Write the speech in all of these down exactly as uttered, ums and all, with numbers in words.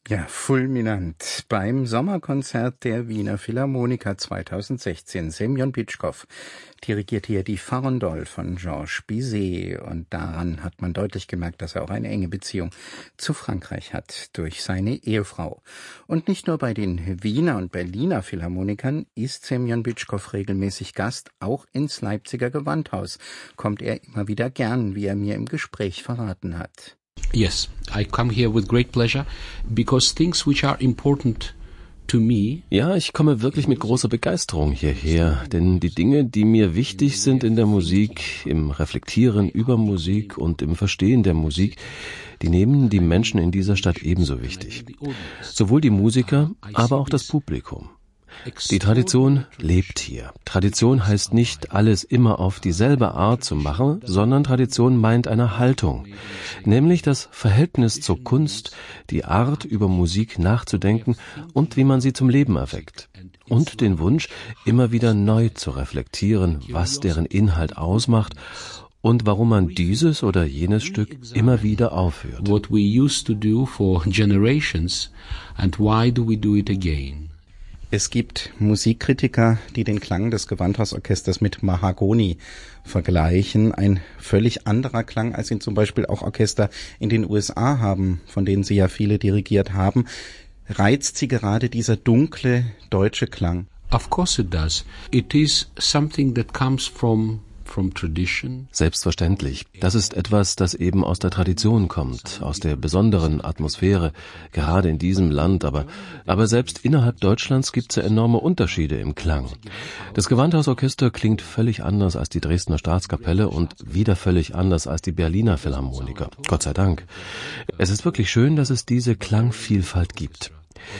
Ja, fulminant. Beim Sommerkonzert der Wiener Philharmoniker zweitausendsechzehn. Semjon Bitschkow dirigiert hier die Farandole von Georges Bizet. Und daran hat man deutlich gemerkt, dass er auch eine enge Beziehung zu Frankreich hat durch seine Ehefrau. Und nicht nur bei den Wiener und Berliner Philharmonikern ist Semjon Bitschkow regelmäßig Gast. Auch ins Leipziger Gewandhaus kommt er immer wieder gern, wie er mir im Gespräch verraten hat. Yes, I come here with great pleasure because things which are important to me. Ja, ich komme wirklich mit großer Begeisterung hierher, denn die Dinge, die mir wichtig sind in der Musik, im Reflektieren über Musik und im Verstehen der Musik, die nehmen die Menschen in dieser Stadt ebenso wichtig. Sowohl die Musiker, aber auch das Publikum. Die Tradition lebt hier. Tradition heißt nicht, alles immer auf dieselbe Art zu machen, sondern Tradition meint eine Haltung, nämlich das Verhältnis zur Kunst, die Art, über Musik nachzudenken und wie man sie zum Leben erweckt. Und den Wunsch, immer wieder neu zu reflektieren, was deren Inhalt ausmacht und warum man dieses oder jenes Stück immer wieder aufführt. What we used to do for generations and why do we do it again? Es gibt Musikkritiker, die den Klang des Gewandhausorchesters mit Mahagoni vergleichen. Ein völlig anderer Klang, als ihn zum Beispiel auch Orchester in den U S A haben, von denen Sie ja viele dirigiert haben. Reizt Sie gerade dieser dunkle deutsche Klang? Of course it does. It is something that comes from From tradition. Selbstverständlich. Das ist etwas, das eben aus der Tradition kommt, aus der besonderen Atmosphäre, gerade in diesem Land. Aber, aber selbst innerhalb Deutschlands gibt es ja enorme Unterschiede im Klang. Das Gewandhausorchester klingt völlig anders als die Dresdner Staatskapelle und wieder völlig anders als die Berliner Philharmoniker. Gott sei Dank. Es ist wirklich schön, dass es diese Klangvielfalt gibt.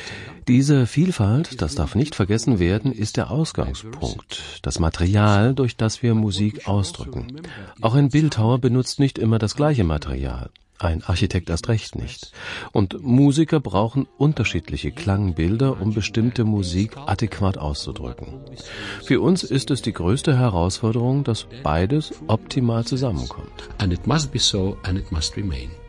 Diese Vielfalt, das darf nicht vergessen werden, ist der Ausgangspunkt, das Material, durch das wir Musik ausdrücken. Auch ein Bildhauer benutzt nicht immer das gleiche Material, ein Architekt erst recht nicht. Und Musiker brauchen unterschiedliche Klangbilder, um bestimmte Musik adäquat auszudrücken. Für uns ist es die größte Herausforderung, dass beides optimal zusammenkommt. And it must be so and it must remain.